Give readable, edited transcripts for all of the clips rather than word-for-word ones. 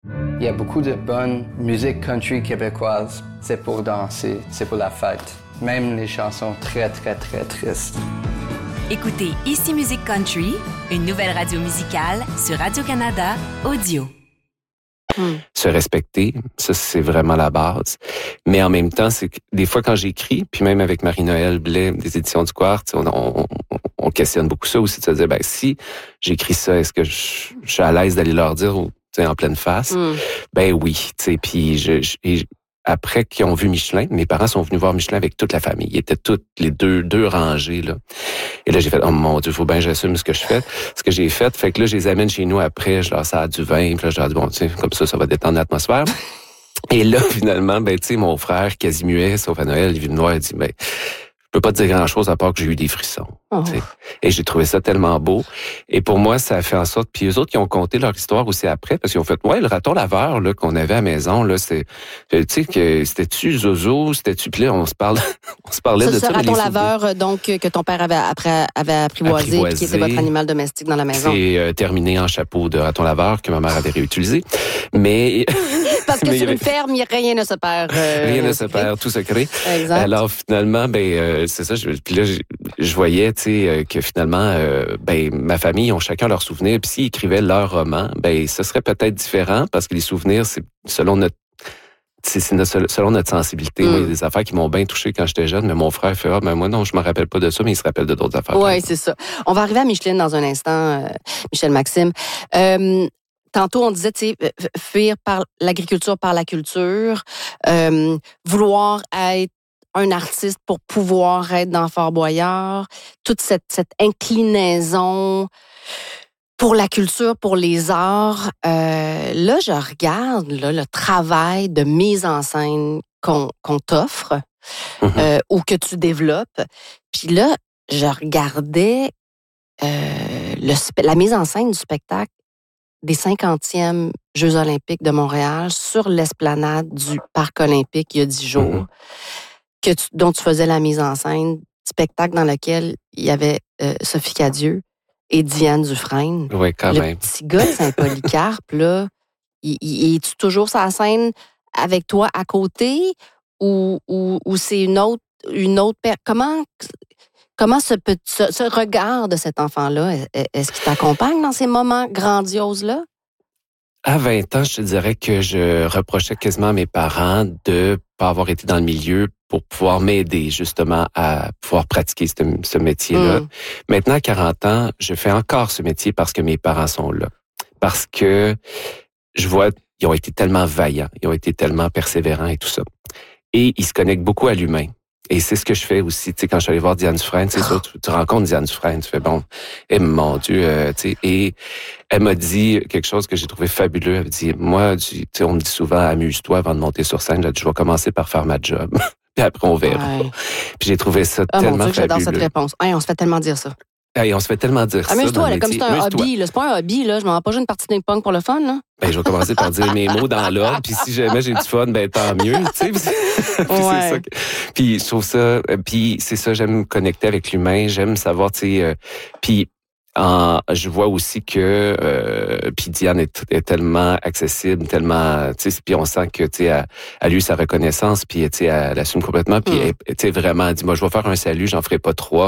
Il y a beaucoup de bonne musique country québécoise. C'est pour danser, c'est pour la fête. Même les chansons très, très, très tristes. Écoutez Ici Musique Country, une nouvelle radio musicale sur Radio-Canada Audio. Se respecter, ça, c'est vraiment la base. Mais en même temps, c'est que des fois, quand j'écris, puis même avec Marie-Noël Blais des Éditions du Quartz, on questionne beaucoup ça aussi, de se dire, ben si j'écris ça, est-ce que je suis à l'aise d'aller leur dire en pleine face? Ben oui, tu sais, puis après qu'ils ont vu Michelin, mes parents sont venus voir Michelin avec toute la famille. Ils étaient toutes les deux rangées, là. Et là, j'ai fait, oh mon Dieu, faut bien que j'assume ce que j'ai fait. Fait que là, je les amène chez nous après, je leur sers du vin, puis là, je leur dis, bon, tu sais, comme ça va détendre l'atmosphère. Et là, finalement, ben, tu sais, mon frère, quasi muet, sauf à Noël, il vient me voir, il dit, ben, je peux pas te dire grand-chose à part que j'ai eu des frissons. Oh. Et j'ai trouvé ça tellement beau. Et pour moi, ça a fait en sorte... Puis eux autres qui ont conté leur histoire aussi après, parce qu'ils ont fait, ouais, le raton laveur là qu'on avait à la maison, là, c'est... Tu sais, que c'était-tu Zozo, c'était-tu... Puis là, on se parlait de ça. Ce raton laveur, donc, que ton père avait apprivoisé, puis qui était votre animal domestique dans la maison. C'est terminé en chapeau de raton laveur que ma mère avait réutilisé. Mais... Parce que sur une ferme, rien ne se perd. Rien ne se perd, tout se crée. Exact. Alors, finalement, c'est ça. Puis là, je voyais, tu sais, que finalement, ma famille ont chacun leurs souvenirs. Puis s'ils écrivaient leur roman, ce serait peut-être différent parce que les souvenirs, c'est selon notre sensibilité. Moi, il y a des affaires qui m'ont bien touché quand j'étais jeune, mais mon frère fait, moi non, je me rappelle pas de ça, mais il se rappelle de d'autres affaires. Oui, c'est ça. On va arriver à Micheline dans un instant, Michel Maxime. Tantôt, on disait, tu sais, fuir par l'agriculture, par la culture, vouloir être un artiste pour pouvoir être dans Fort Boyard, toute cette inclinaison pour la culture, pour les arts. Là, je regarde le travail de mise en scène qu'on t'offre ou que tu développes. Puis là, je regardais la mise en scène du spectacle des 50e Jeux olympiques de Montréal sur l'esplanade du Parc olympique il y a 10 jours, dont tu faisais la mise en scène, spectacle dans lequel il y avait Sophie Cadieux et Diane Dufresne. Oui, quand même. Le petit gars de Saint-Polycarpe, là, est-tu toujours sur la scène avec toi à côté ou c'est une autre Comment ce regard de cet enfant-là, est-ce qu'il t'accompagne dans ces moments grandioses-là? À 20 ans, je te dirais que je reprochais quasiment à mes parents de pas avoir été dans le milieu pour pouvoir m'aider justement à pouvoir pratiquer ce métier-là. Maintenant, à 40 ans, je fais encore ce métier parce que mes parents sont là. Parce que je vois, ils ont été tellement vaillants, ils ont été tellement persévérants et tout ça. Et ils se connectent beaucoup à l'humain. Et c'est ce que je fais aussi, tu sais, quand je suis allé voir Diane Dufresne, c'est ça, tu rencontres Diane Dufresne, tu fais bon, mon Dieu, tu sais, et elle m'a dit quelque chose que j'ai trouvé fabuleux. Elle me dit, moi, tu sais, on me dit souvent, amuse-toi avant de monter sur scène. Là, je vais commencer par faire ma job, puis après on verra. Ouais. Puis j'ai trouvé ça tellement mon Dieu, fabuleux. J'adore cette réponse. Hey, on se fait tellement dire ça. Hey, on se fait tellement dire ça. Amuse-toi, là, comme c'est un hobby. Là. C'est pas un hobby, là. Je m'en vais pas jouer une partie de ping-pong pour le fun, là. Je vais commencer par dire mes mots dans l'ordre, puis si jamais j'ai du fun, tant mieux, tu sais. Ouais. Puis je trouve ça, puis c'est ça, j'aime me connecter avec l'humain, j'aime savoir, tu sais, puis je vois aussi que puis Diane est tellement accessible, tellement, tu sais, puis on sent que, tu sais, elle a eu sa reconnaissance, puis tu sais, elle l'assume complètement, puis tu sais, vraiment, elle dit, moi, je vais faire un salut, j'en ferai pas 3.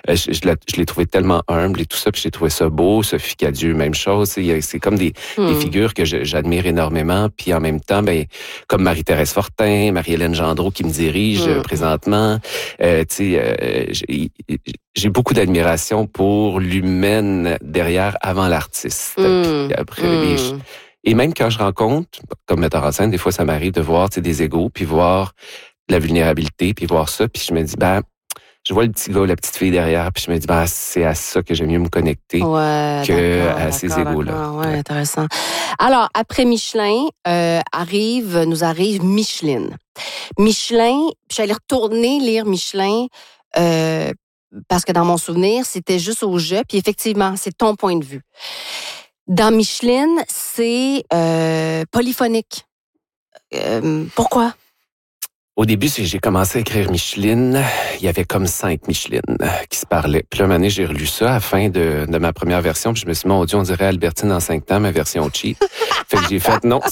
Je l'ai trouvé tellement humble et tout ça, puis j'ai trouvé ça beau. Sophie Cadieux, même chose, c'est comme des figures que j'admire énormément, puis en même temps, comme Marie-Thérèse Fortin, Marie-Hélène Gendreau qui me dirige présentement, tu sais, j'ai beaucoup d'admiration pour l'humaine derrière avant l'artiste. Puis après, et même quand je rencontre, comme metteur en scène, des fois ça m'arrive de voir des égos, puis voir de la vulnérabilité, puis voir ça, puis je me dis, je vois le petit gars, la petite fille derrière, puis je me dis, c'est à ça que j'aime mieux me connecter que à ces égos-là. Ouais, intéressant. Alors, après Michelin, nous arrive Micheline. Michelin, je suis allée retourner lire Michelin, parce que dans mon souvenir, c'était juste au jeu. Puis effectivement, c'est ton point de vue. Dans Micheline, c'est polyphonique. Pourquoi? Au début, j'ai commencé à écrire Micheline. Il y avait comme 5 Michelines qui se parlaient. Puis là, un moment donné, j'ai relu ça à la fin de ma première version. Puis je me suis dit, mon Dieu, on dirait Albertine en 5 temps, ma version cheap. Fait que j'ai fait, non,